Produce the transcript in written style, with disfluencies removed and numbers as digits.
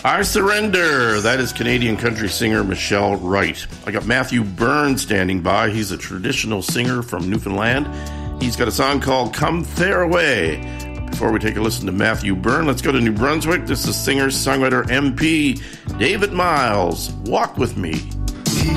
I Surrender. That is Canadian country singer Michelle Wright. I got Matthew Byrne standing by. He's a traditional singer from Newfoundland. He's got a song called Come Fairway. Before we take a listen to Matthew Byrne, let's go to New Brunswick. This is singer-songwriter MP David Miles. Walk With Me.